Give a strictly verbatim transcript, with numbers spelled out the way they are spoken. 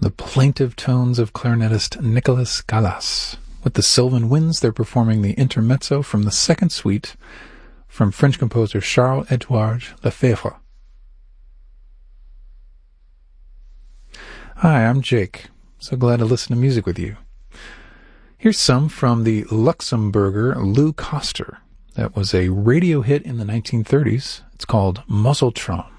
the plaintive tones of clarinetist Nicolas Galas. With the Sylvan Winds, they're performing the intermezzo from the second suite from French composer Charles-Édouard Lefebvre. Hi, I'm Jake. So glad to listen to music with you. Here's some from the Luxembourger Lou Koster. That was a radio hit in the nineteen thirties. It's called Muzzletron.